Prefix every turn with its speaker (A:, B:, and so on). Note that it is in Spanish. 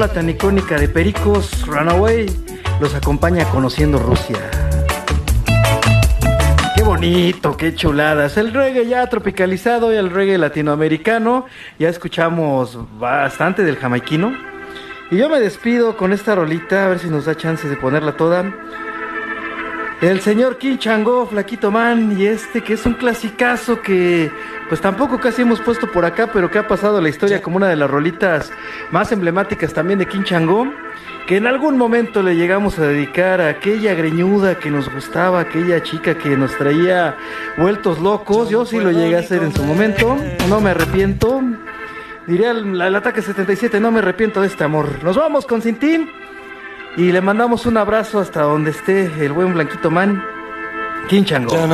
A: La tan icónica de Pericos, Runaway, los acompaña Conociendo Rusia. Qué bonito, qué chuladas. El reggae ya tropicalizado y el reggae latinoamericano. Ya escuchamos bastante del jamaiquino. Y yo me despido con esta rolita, a ver si nos da chance de ponerla toda. El señor King Chango, Flaquito Man, y que es un clasicazo que pues tampoco casi hemos puesto por acá, pero que ha pasado a la historia como una de las rolitas más emblemáticas también de King Chango, que en algún momento le llegamos a dedicar a aquella greñuda que nos gustaba, aquella chica que nos traía vueltos locos. Yo sí lo llegué a hacer en su momento, no me arrepiento. Diría el Ataque 77, no me arrepiento de este amor. Nos vamos con Cintín. Y le mandamos un abrazo hasta donde esté el buen Blanquito Man, King Chango.